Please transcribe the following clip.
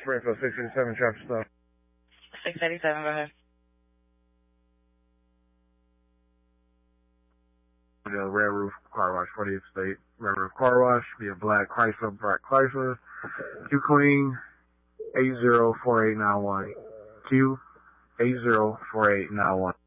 Springfield 687 traffic stop. 687, go ahead. The Red Roof Car Wash, 40th State. Red Roof Car Wash, be a black Chrysler, Q Clean, 804891. Q 804891.